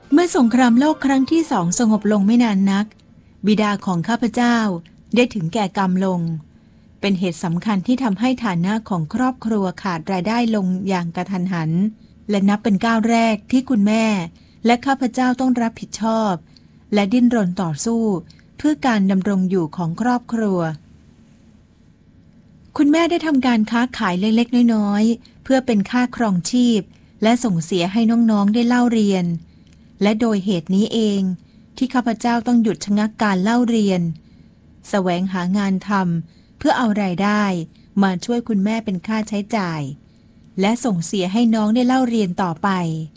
เมื่อสงครามโลกครั้งที่2สงบลงไม่นานนักบิดาของข้าพเจ้าได้ถึงแก่กรรมลงเป็นเหตุสำคัญที่ทำให้ฐานะของครอบครัวขาดรายได้ลงอย่างกระทันหันและนับเป็นก้าวแรกที่คุณแม่และข้าพเจ้าต้องรับผิดชอบและดิ้นรนต่อสู้เพื่อการดำรงอยู่ของครอบครัวคุณแม่ได้ทำการค้าขายเล็กๆน้อยๆเพื่อเป็นค่าครองชีพและส่งเสียให้น้องๆได้เล่าเรียนและโดยเหตุนี้เองที่ข้าพเจ้าต้องหยุดชะงักการเล่าเรียนแสวงหางานทำเพื่อเอารายได้มาช่วยคุณแม่เป็นค่าใช้จ่ายและส่งเสียให้น้องได้เล่าเรียนต่อไป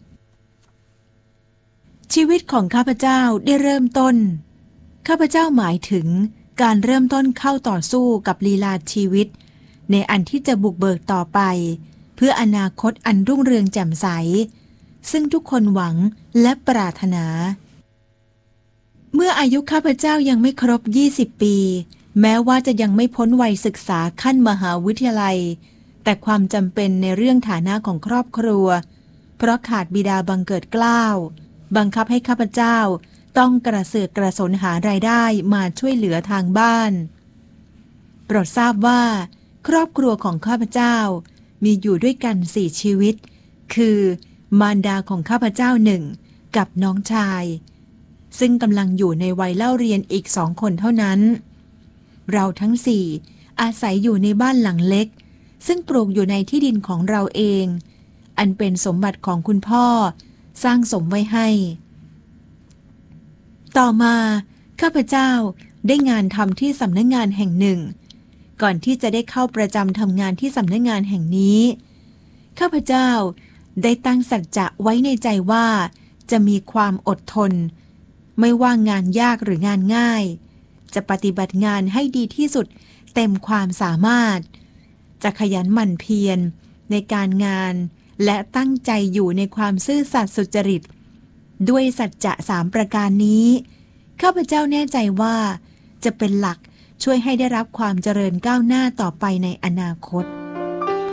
ชีวิตของข้าพเจ้าได้เริ่มต้นข้าพเจ้าหมายถึงการเริ่มต้นเข้าต่อสู้กับลีลาชีวิตในอันที่จะบุกเบิกต่อไปเพื่ออนาคตอันรุ่งเรืองแจ่มใสซึ่งทุกคนหวังและปรารถนาเมื่ออายุข้าพเจ้ายังไม่ครบ20 ปีแม้ว่าจะยังไม่พ้นวัยศึกษาขั้นมหาวิทยาลัยแต่ความจำเป็นในเรื่องฐานะของครอบครัวเพราะขาดบิดาบังเกิดเกล้าบังคับให้ข้าพเจ้าต้องกระเสือกกระสนหารายได้มาช่วยเหลือทางบ้านโปรดทราบว่าครอบครัวของข้าพเจ้ามีอยู่ด้วยกัน4 ชีวิตคือมารดาของข้าพเจ้า1กับน้องชายซึ่งกำลังอยู่ในวัยเล่าเรียนอีก2 คนเท่านั้นเราทั้ง4อาศัยอยู่ในบ้านหลังเล็กซึ่งปลูกอยู่ในที่ดินของเราเองอันเป็นสมบัติของคุณพ่อสร้างสมไว้ให้ต่อมาข้าพเจ้าได้งานทำที่สำนักงานแห่งหนึ่งก่อนที่จะได้เข้าประจำทำงานที่สำนักงานแห่งนี้ข้าพเจ้าได้ตั้งสัจจะไว้ในใจว่าจะมีความอดทนไม่ว่างานยากหรืองานง่ายจะปฏิบัติงานให้ดีที่สุดเต็มความสามารถจะขยันหมั่นเพียรในการงานและตั้งใจอยู่ในความซื่อสัตย์สุจริตด้วยสัจจะ3 ประการนี้ข้าพเจ้าแน่ใจว่าจะเป็นหลักช่วยให้ได้รับความเจริญก้าวหน้าต่อไปในอนาคต